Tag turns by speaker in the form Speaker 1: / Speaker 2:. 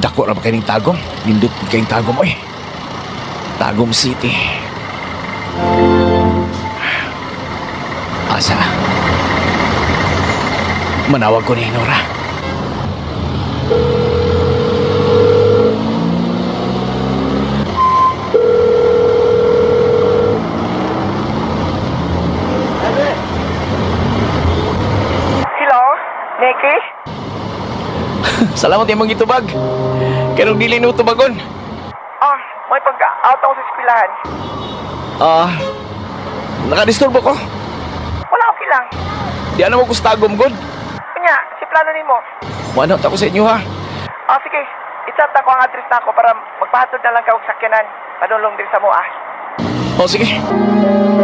Speaker 1: Dako ra ba kayong Tagum? Nindot po kayong Tagum, oy. Tagum City. Asa? Manawag ko ni Nora.
Speaker 2: Hello, Nikki?
Speaker 1: Salamat yung mga itubag. Kanong dili no tubagon.
Speaker 2: Ah, may pagka-out ako sa eskwelahan.
Speaker 1: Nakadisturbo ko.
Speaker 2: Wala, okay lang.
Speaker 1: Di ano mo ko sa Tagum, God.
Speaker 2: Kanya, si plano ni mo.
Speaker 1: Ano ako sa inyo, ha?
Speaker 2: Ah, sige. I-chat ako ang address na ako para magpahatod na lang ka og sakyanan. Padulong din sa mo, ah.
Speaker 1: O, sige.